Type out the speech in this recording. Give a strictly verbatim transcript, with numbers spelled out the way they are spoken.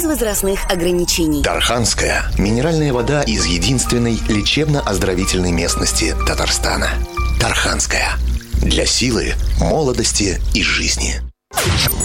возрастных ограничений. Тарханская – минеральная вода из единственной лечебно-оздоровительной местности Татарстана. Тарханская. Для силы, молодости и жизни.